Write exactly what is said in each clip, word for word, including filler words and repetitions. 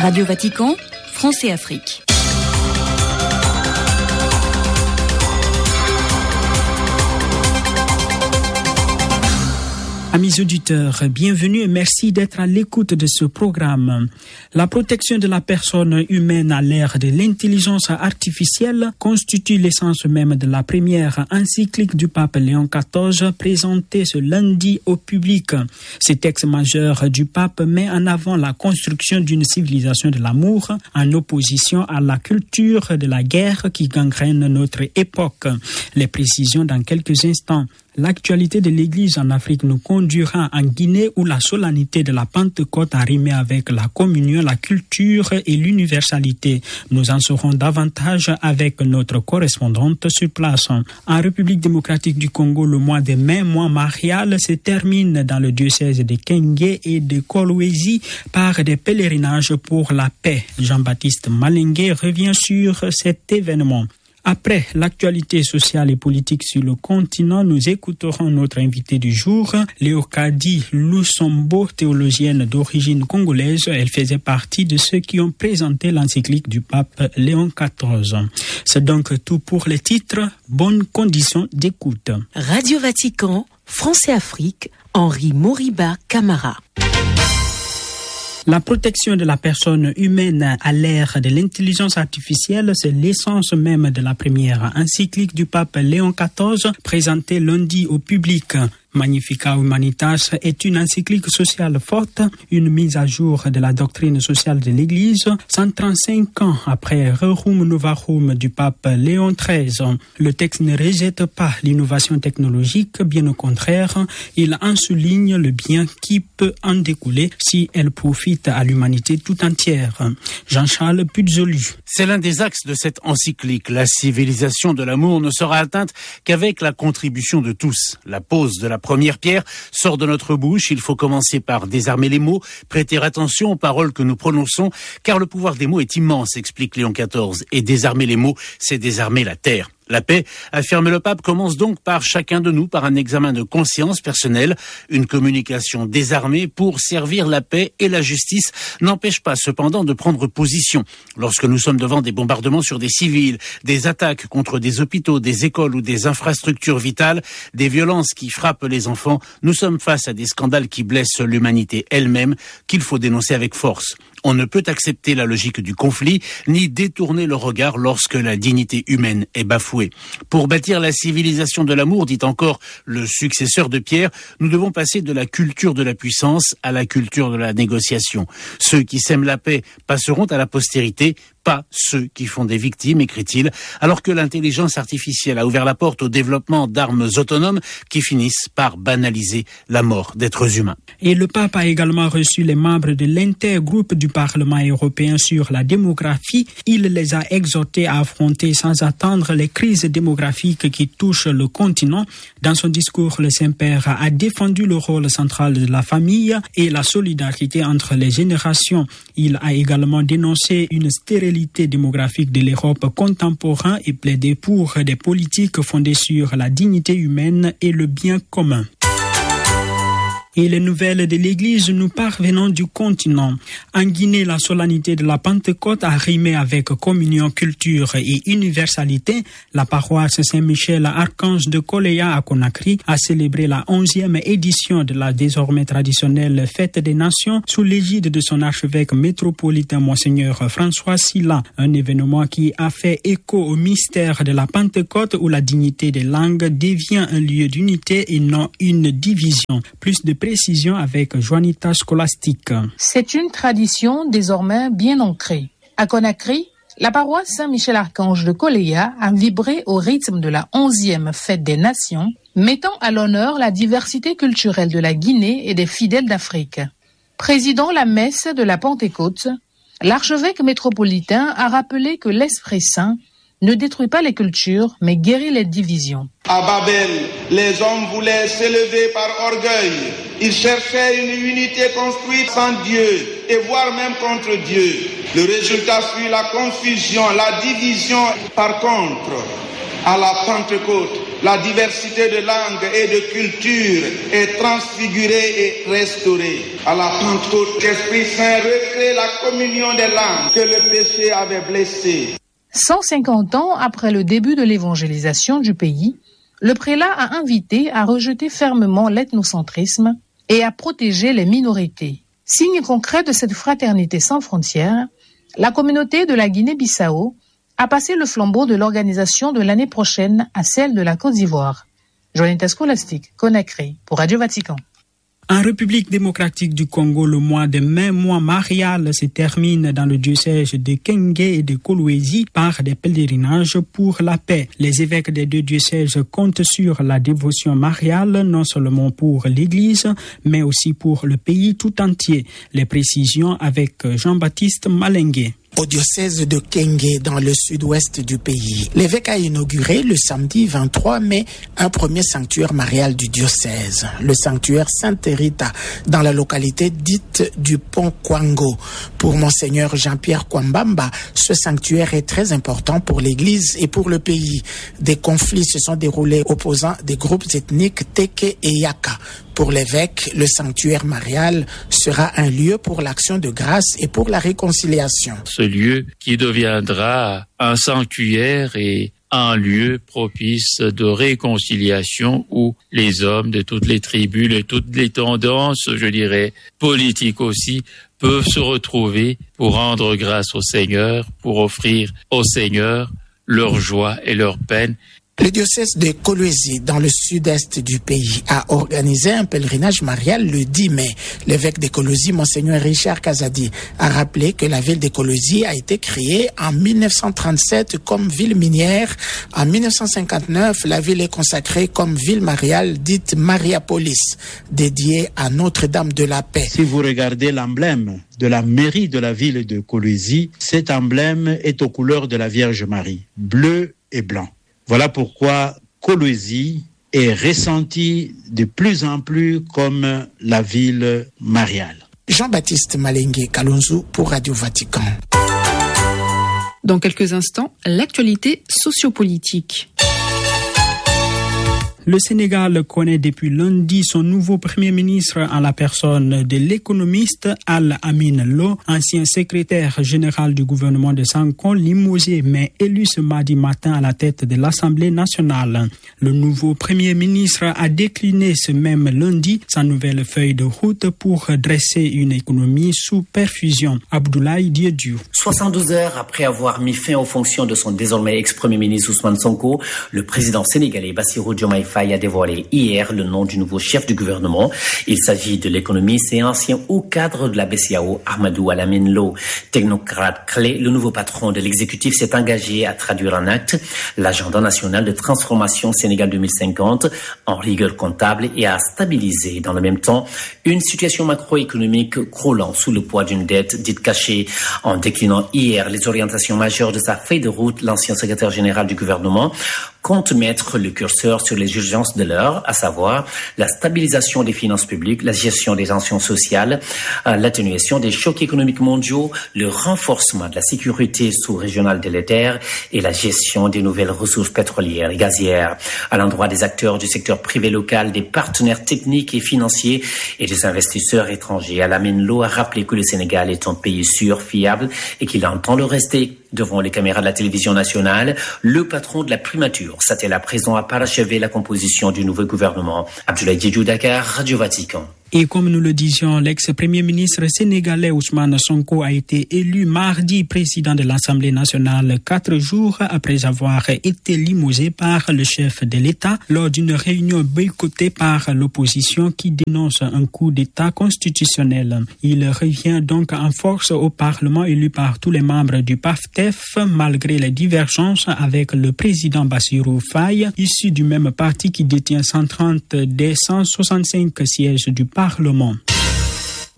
Radio Vatican, France et Afrique. Amis auditeurs, bienvenue et merci d'être à l'écoute de ce programme. La protection de la personne humaine à l'ère de l'intelligence artificielle constitue l'essence même de la première encyclique du pape Léon quatorze présentée ce lundi au public. Ce texte majeur du pape met en avant la construction d'une civilisation de l'amour en opposition à la culture de la guerre qui gangrène notre époque. Les précisions dans quelques instants. L'actualité de l'Église en Afrique nous conduira en Guinée où la solennité de la Pentecôte a rimé avec la communion, la culture et l'universalité. Nous en saurons davantage avec notre correspondante sur place. En République démocratique du Congo, le mois de mai, mois marial, se termine dans le diocèse de Kenge et de Kolwezi par des pèlerinages pour la paix. Jean-Baptiste Malingué revient sur cet événement. Après l'actualité sociale et politique sur le continent, nous écouterons notre invité du jour, Léocadie Lusombo, théologienne d'origine congolaise. Elle faisait partie de ceux qui ont présenté l'encyclique du pape Léon quatorze. C'est donc tout pour les titres. Bonnes conditions d'écoute. Radio Vatican, France et Afrique, Henri Moriba Camara. La protection de la personne humaine à l'ère de l'intelligence artificielle, c'est l'essence même de la première encyclique du pape Léon quatorze, présentée lundi au public. Magnificat Humanitas est une encyclique sociale forte, une mise à jour de la doctrine sociale de l'Église, cent trente-cinq ans après Rerum Novarum du pape Léon treize. Le texte ne rejette pas l'innovation technologique, bien au contraire, il en souligne le bien qui peut en découler si elle profite à l'humanité tout entière. Jean-Charles Puzzolu. C'est l'un des axes de cette encyclique. La civilisation de l'amour ne sera atteinte qu'avec la contribution de tous. La pose de la première pierre sort de notre bouche. Il faut commencer par désarmer les mots, prêter attention aux paroles que nous prononçons, car le pouvoir des mots est immense, explique Léon quatorze. Et désarmer les mots, c'est désarmer la terre. La paix, affirme le pape, commence donc par chacun de nous, par un examen de conscience personnelle. Une communication désarmée pour servir la paix et la justice n'empêche pas cependant de prendre position. Lorsque nous sommes devant des bombardements sur des civils, des attaques contre des hôpitaux, des écoles ou des infrastructures vitales, des violences qui frappent les enfants, nous sommes face à des scandales qui blessent l'humanité elle-même, qu'il faut dénoncer avec force. On ne peut accepter la logique du conflit, ni détourner le regard lorsque la dignité humaine est bafouée. Pour bâtir la civilisation de l'amour, dit encore le successeur de Pierre, nous devons passer de la culture de la puissance à la culture de la négociation. Ceux qui sèment la paix passeront à la postérité, pas ceux qui font des victimes, écrit-il, alors que l'intelligence artificielle a ouvert la porte au développement d'armes autonomes qui finissent par banaliser la mort d'êtres humains. Et le pape a également reçu les membres de l'intergroupe du Parlement européen sur la démographie. Il les a exhortés à affronter sans attendre les crises démographiques qui touchent le continent. Dans son discours, le Saint-Père a défendu le rôle central de la famille et la solidarité entre les générations. Il a également dénoncé une stérilité démographique de l'Europe contemporaine et plaidé pour des politiques fondées sur la dignité humaine et le bien commun. Et les nouvelles de l'Église nous parvenant du continent. En Guinée, la solennité de la Pentecôte a rimé avec communion, culture et universalité. La paroisse Saint-Michel Archange de Koleya à Conakry a célébré la onzième édition de la désormais traditionnelle Fête des Nations sous l'égide de son archevêque métropolitain Monseigneur François Silla. Un événement qui a fait écho au mystère de la Pentecôte où la dignité des langues devient un lieu d'unité et non une division. Plus de précision avec Juanita Scholastique. C'est une tradition désormais bien ancrée. À Conakry, la paroisse Saint-Michel-Archange de Koleya a vibré au rythme de la onzième Fête des Nations, mettant à l'honneur la diversité culturelle de la Guinée et des fidèles d'Afrique. Présidant la messe de la Pentecôte, l'archevêque métropolitain a rappelé que l'Esprit Saint ne détruit pas les cultures, mais guérit les divisions. À Babel, les hommes voulaient s'élever par orgueil. Ils cherchaient une unité construite sans Dieu et voire même contre Dieu. Le résultat fut la confusion, la division. Par contre, à la Pentecôte, la diversité de langues et de cultures est transfigurée et restaurée. À la Pentecôte, l'Esprit Saint recrée la communion des langues que le péché avait blessées. cent cinquante ans après le début de l'évangélisation du pays, le prélat a invité à rejeter fermement l'ethnocentrisme et à protéger les minorités. Signe concret de cette fraternité sans frontières, la communauté de la Guinée-Bissau a passé le flambeau de l'organisation de l'année prochaine à celle de la Côte d'Ivoire. Joanita Scholastique, Conakry, pour Radio Vatican. En République démocratique du Congo, le mois de mai, mois marial, se termine dans le diocèse de Kenge et de Kolwezi par des pèlerinages pour la paix. Les évêques des deux diocèses comptent sur la dévotion mariale, non seulement pour l'Église, mais aussi pour le pays tout entier. Les précisions avec Jean-Baptiste Malengue. Au diocèse de Kenge, dans le sud-ouest du pays, l'évêque a inauguré le samedi vingt-trois mai un premier sanctuaire marial du diocèse, le sanctuaire Sainte Rita, dans la localité dite du Pont Kwango. Pour Monseigneur Jean-Pierre Kwambamba, ce sanctuaire est très important pour l'Église et pour le pays. Des conflits se sont déroulés opposant des groupes ethniques Teke et Yaka. Pour l'évêque, le sanctuaire marial sera un lieu pour l'action de grâce et pour la réconciliation. Ce lieu qui deviendra un sanctuaire et un lieu propice de réconciliation où les hommes de toutes les tribus, de toutes les tendances, je dirais, politiques aussi, peuvent se retrouver pour rendre grâce au Seigneur, pour offrir au Seigneur leur joie et leur peine. Le diocèse de Kolwezi, dans le sud-est du pays, a organisé un pèlerinage marial le dix mai. L'évêque de Kolwezi, Monseigneur Richard Kazadi, a rappelé que la ville de Kolwezi a été créée en mille neuf cent trente-sept comme ville minière. En mille neuf cent cinquante-neuf, la ville est consacrée comme ville mariale dite Mariapolis, dédiée à Notre-Dame de la Paix. Si vous regardez l'emblème de la mairie de la ville de Kolwezi, cet emblème est aux couleurs de la Vierge Marie, bleu et blanc. Voilà pourquoi Kolwezi est ressentie de plus en plus comme la ville mariale. Jean-Baptiste Malengue Kalonzo pour Radio Vatican. Dans quelques instants, l'actualité sociopolitique. Le Sénégal connaît depuis lundi son nouveau Premier ministre en la personne de l'économiste Al-Amin Lo, ancien secrétaire général du gouvernement de Sanko, limogé mais élu ce mardi matin à la tête de l'Assemblée nationale. Le nouveau Premier ministre a décliné ce même lundi sa nouvelle feuille de route pour dresser une économie sous perfusion. Abdoulaye Diédiou. soixante-douze heures après avoir mis fin aux fonctions de son désormais ex-Premier ministre Ousmane Sonko, le président sénégalais Bassirou Diomaye Faye a dévoilé hier le nom du nouveau chef du gouvernement. Il s'agit de l'économiste et ancien haut cadre de la B C A O, Ahmadou Al-Amin Lo. Technocrate clé, le nouveau patron de l'exécutif s'est engagé à traduire en acte l'agenda national de transformation Sénégal deux mille cinquante en rigueur comptable et à stabiliser dans le même temps une situation macroéconomique croulant sous le poids d'une dette dite cachée. En déclinant hier les orientations majeures de sa feuille de route, l'ancien secrétaire général du gouvernement compte mettre le curseur sur les urgences de l'heure, à savoir la stabilisation des finances publiques, la gestion des tensions sociales, euh, l'atténuation des chocs économiques mondiaux, le renforcement de la sécurité sous-régionale délétère et la gestion des nouvelles ressources pétrolières et gazières. À l'endroit des acteurs du secteur privé local, des partenaires techniques et financiers et des investisseurs étrangers, Al-Amin Lo a rappelé que le Sénégal est un pays sûr, fiable et qu'il entend le rester. Devant les caméras de la télévision nationale, le patron de la primature s'attelle à présent à parachever la composition du nouveau gouvernement. Abdoulaye Diédiou, Dakar, Radio Vatican. Et comme nous le disions, l'ex-premier ministre sénégalais Ousmane Sonko a été élu mardi président de l'Assemblée nationale quatre jours après avoir été limogé par le chef de l'État lors d'une réunion boycottée par l'opposition qui dénonce un coup d'État constitutionnel. Il revient donc en force au Parlement élu par tous les membres du P A F T E F malgré les divergences avec le président Bassirou Faye, issu du même parti qui détient cent trente des cent soixante-cinq sièges du Parlement.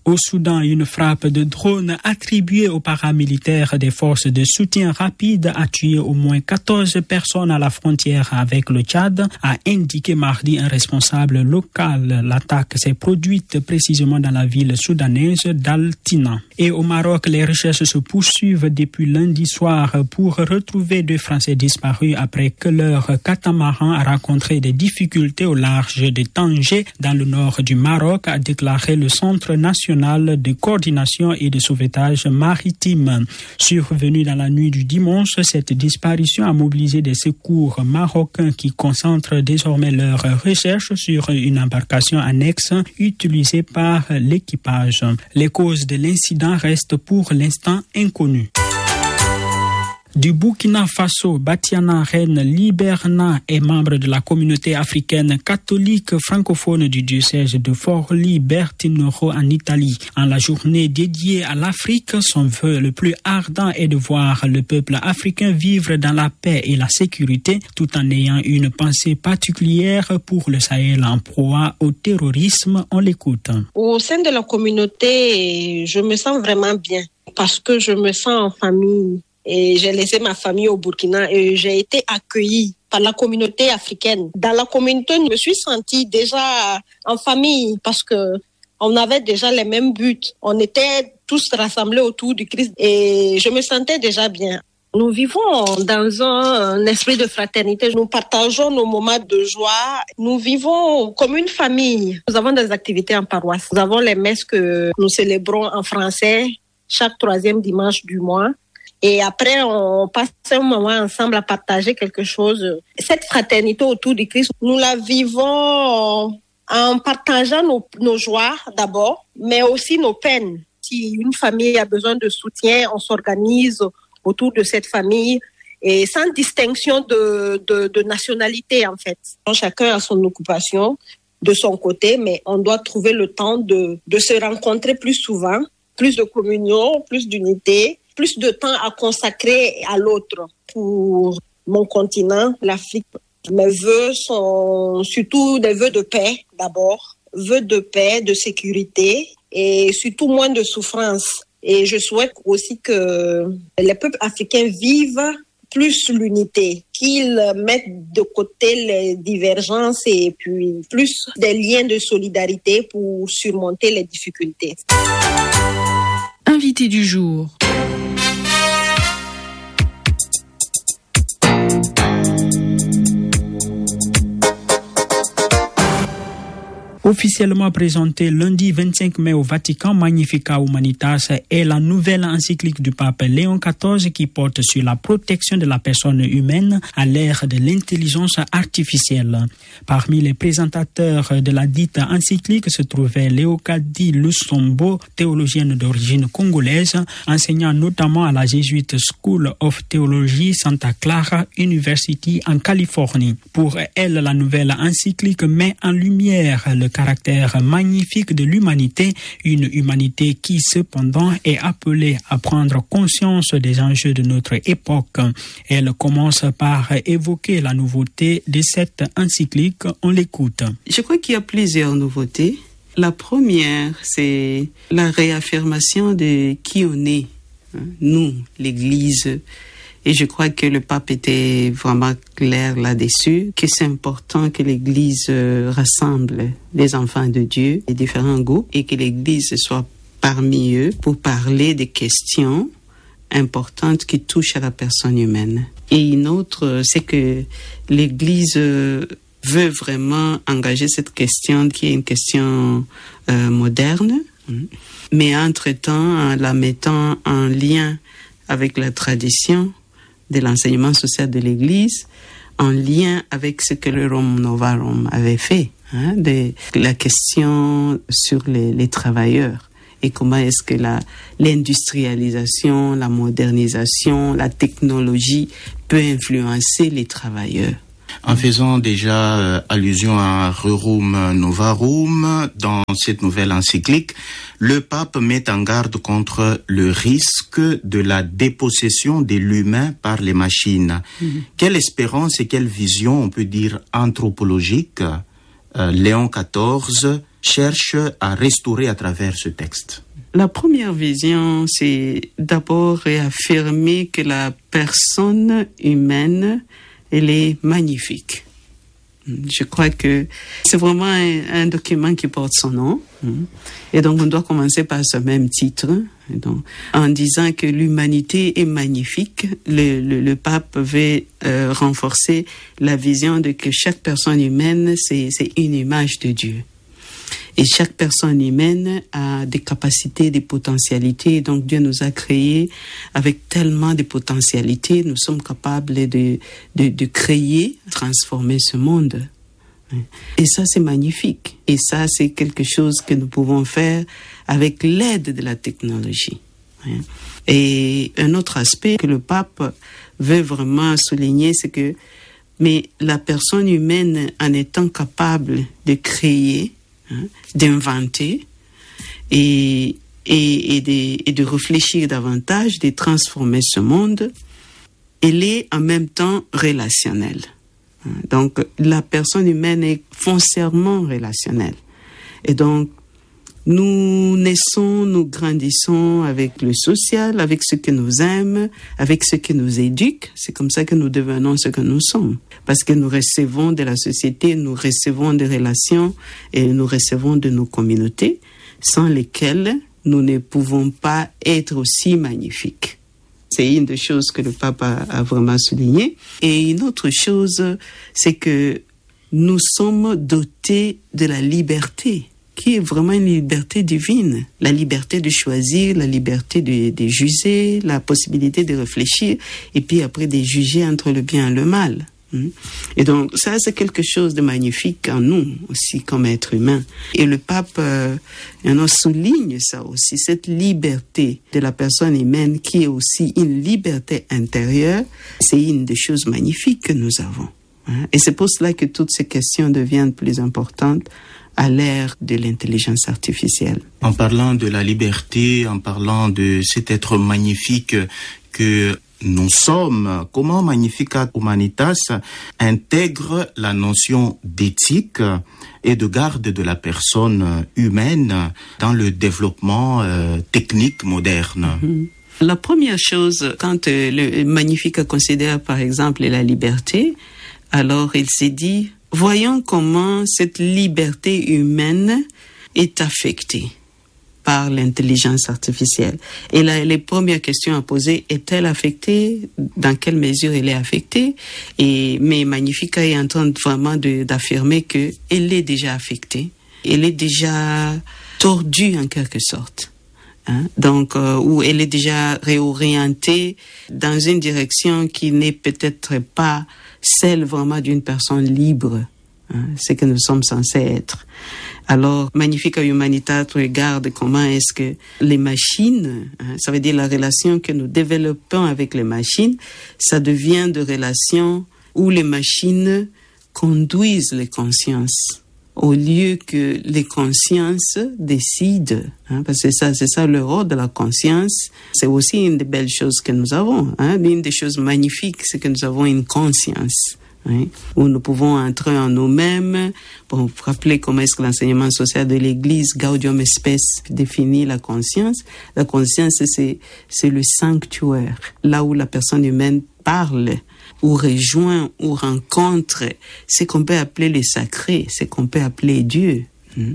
Au Soudan, une frappe de drone attribuée aux paramilitaires des forces de soutien rapide a tué au moins quatorze personnes à la frontière avec le Tchad, a indiqué mardi un responsable local. L'attaque s'est produite précisément dans la ville soudanaise d'Al-Tina. Et au Maroc, les recherches se poursuivent depuis lundi soir pour retrouver deux Français disparus après que leur catamaran a rencontré des difficultés au large de Tanger, dans le nord du Maroc, a déclaré le Centre national de coordination et de sauvetage maritime. Survenue dans la nuit du dimanche, cette disparition a mobilisé des secours marocains qui concentrent désormais leurs recherches sur une embarcation annexe utilisée par l'équipage. Les causes de l'incident restent pour l'instant inconnues. Du Burkina Faso, Batiana Reine Liberna est membre de la communauté africaine catholique francophone du diocèse de Forlì-Bertinoro en Italie. En la journée dédiée à l'Afrique, son vœu le plus ardent est de voir le peuple africain vivre dans la paix et la sécurité, tout en ayant une pensée particulière pour le Sahel en proie au terrorisme. On l'écoute. Au sein de la communauté, je me sens vraiment bien parce que je me sens en famille. Et j'ai laissé ma famille au Burkina et j'ai été accueillie par la communauté africaine. Dans la communauté, je me suis sentie déjà en famille parce que on avait déjà les mêmes buts. On était tous rassemblés autour du Christ et je me sentais déjà bien. Nous vivons dans un, un esprit de fraternité. Nous partageons nos moments de joie. Nous vivons comme une famille. Nous avons des activités en paroisse. Nous avons les messes que nous célébrons en français chaque troisième dimanche du mois. Et après, on passe un moment ensemble à partager quelque chose. Cette fraternité autour du Christ, nous la vivons en partageant nos, nos joies d'abord, mais aussi nos peines. Si une famille a besoin de soutien, on s'organise autour de cette famille et sans distinction de, de, de nationalité en fait. Chacun a son occupation de son côté, mais on doit trouver le temps de, de se rencontrer plus souvent, plus de communion, plus d'unité, plus de temps à consacrer à l'autre. Pour mon continent, l'Afrique, mes vœux sont surtout des vœux de paix d'abord, vœux de paix, de sécurité et surtout moins de souffrance. Et je souhaite aussi que les peuples africains vivent plus l'unité, qu'ils mettent de côté les divergences et puis plus des liens de solidarité pour surmonter les difficultés. Invité du jour. Officiellement présentée lundi vingt-cinq mai au Vatican, Magnificat Humanitas est la nouvelle encyclique du pape Léon quatorze qui porte sur la protection de la personne humaine à l'ère de l'intelligence artificielle. Parmi les présentateurs de la dite encyclique se trouvait Léocadie Lusombo, théologienne d'origine congolaise, enseignant notamment à la Jesuit School of Theology Santa Clara University en Californie. Pour elle, la nouvelle encyclique met en lumière le caractère magnifique de l'humanité, une humanité qui cependant est appelée à prendre conscience des enjeux de notre époque. Elle commence par évoquer la nouveauté de cette encyclique. On l'écoute. Je crois qu'il y a plusieurs nouveautés. La première, c'est la réaffirmation de qui on est, hein, nous, l'Église. Et je crois que le pape était vraiment clair là-dessus, que c'est important que l'Église rassemble les enfants de Dieu, les différents groupes, et que l'Église soit parmi eux pour parler des questions importantes qui touchent à la personne humaine. Et une autre, c'est que l'Église veut vraiment engager cette question qui est une question euh, moderne, mais entre-temps en la mettant en lien avec la tradition de l'enseignement social de l'Église, en lien avec ce que le Rorum Novarum avait fait, hein, de la question sur les, les travailleurs et comment est-ce que la, l'industrialisation, la modernisation, la technologie peut influencer les travailleurs. En faisant déjà euh, allusion à Rerum Novarum, dans cette nouvelle encyclique, le pape met en garde contre le risque de la dépossession de l'humain par les machines. Mmh. Quelle espérance et quelle vision, on peut dire, anthropologique, euh, Léon quatorze cherche à restaurer à travers ce texte? La première vision, c'est d'abord réaffirmer que la personne humaine, elle est magnifique. Je crois que c'est vraiment un, un document qui porte son nom. Et donc, on doit commencer par ce même titre. Et donc, en disant que l'humanité est magnifique, le, le, le pape veut euh, renforcer la vision de que chaque personne humaine, c'est, c'est une image de Dieu. Et chaque personne humaine a des capacités, des potentialités. Donc Dieu nous a créés avec tellement de potentialités. Nous sommes capables de, de, de créer, transformer ce monde. Et ça, c'est magnifique. Et ça, c'est quelque chose que nous pouvons faire avec l'aide de la technologie. Et un autre aspect que le pape veut vraiment souligner, c'est que mais la personne humaine, en étant capable de créer, Hein, d'inventer et, et, et, de, et de réfléchir davantage, de transformer ce monde, elle est en même temps relationnelle. Donc, la personne humaine est foncièrement relationnelle. Et donc, nous naissons, nous grandissons avec le social, avec ce que nous aime, avec ce qui nous éduque. C'est comme ça que nous devenons ce que nous sommes. Parce que nous recevons de la société, nous recevons des relations et nous recevons de nos communautés, sans lesquelles nous ne pouvons pas être aussi magnifiques. C'est une des choses que le pape a, a vraiment souligné. Et une autre chose, c'est que nous sommes dotés de la liberté, qui est vraiment une liberté divine. La liberté de choisir, la liberté de, de juger, la possibilité de réfléchir, et puis après de juger entre le bien et le mal. Et donc, ça, c'est quelque chose de magnifique en nous, aussi, comme êtres humains. Et le pape euh, souligne ça aussi, cette liberté de la personne humaine, qui est aussi une liberté intérieure. C'est une des choses magnifiques que nous avons. Et c'est pour cela que toutes ces questions deviennent plus importantes à l'ère de l'intelligence artificielle. En parlant de la liberté, en parlant de cet être magnifique que nous sommes, comment Magnificat Humanitas intègre la notion d'éthique et de garde de la personne humaine dans le développement euh, technique moderne? Mm-hmm. La première chose, quand euh, le Magnificat considère par exemple la liberté, alors il s'est dit, voyons comment cette liberté humaine est affectée par l'intelligence artificielle. Et là, les premières questions à poser, est-elle affectée? Dans quelle mesure elle est affectée? Et, mais Magnificat est en train vraiment de, d'affirmer qu'elle est déjà affectée. Elle est déjà tordue en quelque sorte. Hein? Donc, euh, où elle est déjà réorientée dans une direction qui n'est peut-être pas celle vraiment d'une personne libre. Hein, ce que nous sommes censés être. Alors, Magnificat Humanitas regarde comment est-ce que les machines, hein, ça veut dire la relation que nous développons avec les machines, ça devient de relations où les machines conduisent les consciences, au lieu que les consciences décident. Hein, parce que ça, c'est ça le rôle de la conscience. C'est aussi une des belles choses que nous avons. Hein, une des choses magnifiques, c'est que nous avons une conscience. Oui, où nous pouvons entrer en nous-mêmes. Pour vous rappeler comment est-ce que l'enseignement social de l'Église, Gaudium et Spes, définit la conscience. La conscience, c'est, c'est le sanctuaire, là où la personne humaine parle, ou rejoint, ou rencontre ce qu'on peut appeler le sacré, ce qu'on peut appeler Dieu.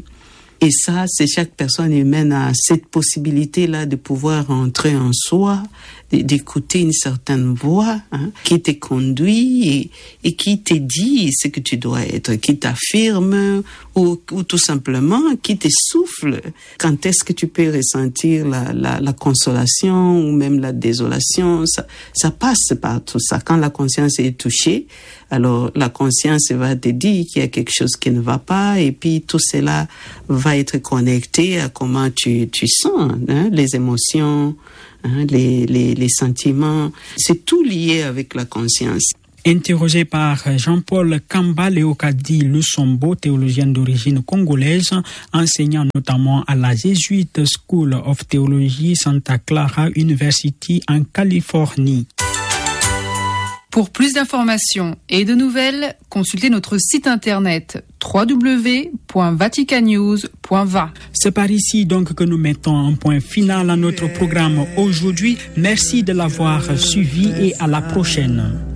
Et ça, c'est chaque personne humaine a cette possibilité-là de pouvoir entrer en soi, d'écouter une certaine voix hein, qui te conduit et, et qui te dit ce que tu dois être, qui t'affirme ou, ou tout simplement qui te souffle. Quand est-ce que tu peux ressentir la, la, la consolation ou même la désolation? Ça, ça passe par tout ça. Quand la conscience est touchée, alors la conscience va te dire qu'il y a quelque chose qui ne va pas et puis tout cela va être connecté à comment tu, tu sens, hein, les émotions, hein, les, les, les sentiments. C'est tout lié avec la conscience. Interrogé par Jean-Paul Kamba Leokadi Lusombo, théologien d'origine congolaise, enseignant notamment à la Jesuit School of Theology Santa Clara University en Californie. Pour plus d'informations et de nouvelles, consultez notre site internet w w w point vatican news point v a. C'est par ici donc que nous mettons un point final à notre programme aujourd'hui. Merci de l'avoir suivi et à la prochaine.